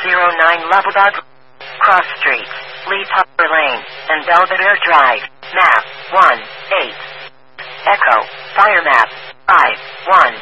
09 Leveldog, Cross Street, Lee Tupper Lane, and Belvedere Drive. Map 1, 8. Echo, Fire Map 5, 1.